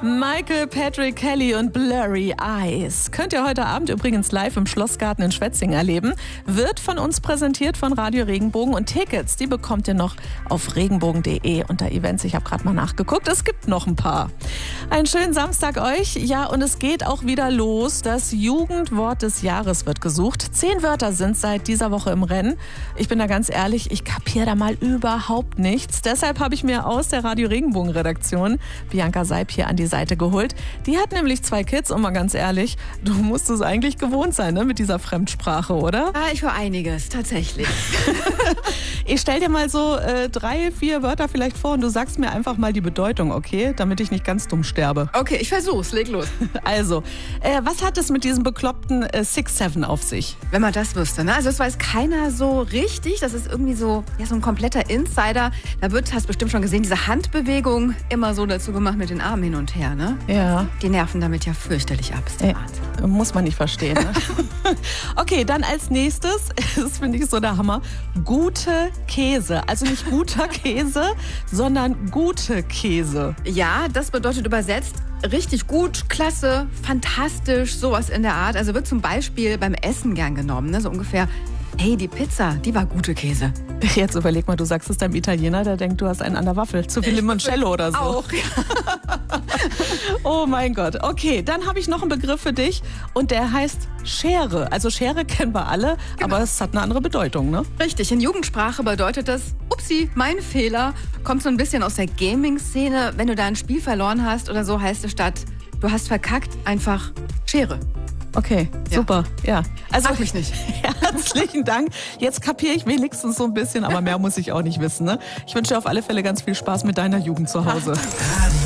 Michael Patrick Kelly und Blurry Eyes. Könnt ihr heute Abend übrigens live im Schlossgarten in Schwetzingen erleben. Wird von uns präsentiert von Radio Regenbogen. Und Tickets, die bekommt ihr noch auf regenbogen.de unter Events. Ich habe gerade mal nachgeguckt. Es gibt noch ein paar. Einen schönen Samstag euch. Ja, und es geht auch wieder los. Das Jugendwort des Jahres wird gesucht. 10 Wörter sind seit dieser Woche im Rennen. Ich bin da ganz ehrlich, ich kapiere da mal überhaupt nichts. Deshalb habe ich mir aus der Radio Regenbogen Redaktion Bianca Seib hier an die Seite geholt. Die hat nämlich 2 Kids und mal ganz ehrlich, du musst es eigentlich gewohnt sein, ne, mit dieser Fremdsprache, oder? Ja, ich höre einiges, tatsächlich. Ich stell dir mal so 3, 4 Wörter vielleicht vor und du sagst mir einfach mal die Bedeutung, okay? Damit ich nicht ganz dumm sterbe. Okay, ich versuch's, leg los. Also, was hat es mit diesem bekloppten 6-7 auf sich? Wenn man das wüsste, ne? Also das weiß keiner so richtig. Das ist irgendwie so, ja, so ein kompletter Insider. Da wird, hast bestimmt schon gesehen, diese Handbewegung immer so dazu gemacht mit den Armen hin und her, ne? Ja. Die nerven damit ja fürchterlich ab. Ist der Wahnsinn. Muss man nicht verstehen, ne? Okay, dann als nächstes, das finde ich so der Hammer, gute Käse. Also nicht guter Käse, sondern gute Käse. Ja, das bedeutet übersetzt richtig gut, klasse, fantastisch, sowas in der Art. Also wird zum Beispiel beim Essen gern genommen, ne? So ungefähr, hey, die Pizza, die war gute Käse. Jetzt überleg mal, du sagst es deinem Italiener, der denkt, du hast einen an der Waffel. Zu viel Limoncello oder so. Auch, ja. Oh mein Gott. Okay, dann habe ich noch einen Begriff für dich und der heißt Schere. Also Schere kennen wir alle, aber es hat eine andere Bedeutung, ne? Richtig, in Jugendsprache bedeutet das, upsi, mein Fehler, kommt so ein bisschen aus der Gaming-Szene. Wenn du da ein Spiel verloren hast oder so, heißt es statt, du hast verkackt, einfach Schere. Okay, super, ja. Also, Frag mich nicht. Herzlichen Dank. Jetzt kapiere ich wenigstens so ein bisschen, aber mehr muss ich auch nicht wissen, ne? Ich wünsche dir auf alle Fälle ganz viel Spaß mit deiner Jugend zu Hause.